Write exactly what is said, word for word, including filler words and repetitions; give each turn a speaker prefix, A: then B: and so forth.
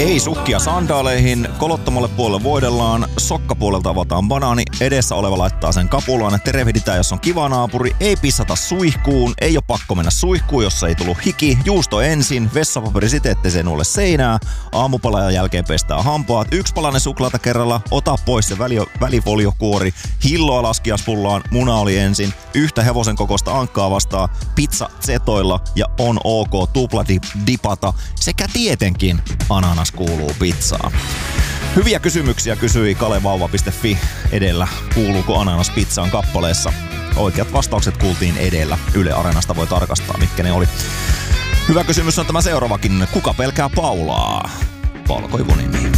A: Ei sukkia sandaaleihin, kolottomalle puolelle voidellaan, sokkapuolelta avataan banaani, edessä oleva laittaa sen kapulaan, että tervehditään, jos on kiva naapuri, ei pissata suihkuun, ei ole pakko mennä suihkuun, jos ei tullut hiki, juusto ensin, vessapaperi siteette sen ulle seinää, aamupalajan jälkeen pestään hampaat, yksi palanen suklaata kerralla, ota pois se väli, välifoliokuori, hilloa laskiaspullaan, muna oli ensin, yhtä hevosen kokoista ankkaa vastaan, pizza zetoilla ja on ok tupla dipata sekä tietenkin ananas kuuluu pizzaan. Hyviä kysymyksiä kysyi kalevauva piste fi edellä. Kuuluuko ananas pizzaan kappaleessa? Oikeat vastaukset kuultiin edellä. Yle Areenasta voi tarkastaa, mitkä ne oli. Hyvä kysymys on tämä seuraavakin. Kuka pelkää Paulaa? Paula Koivunimi.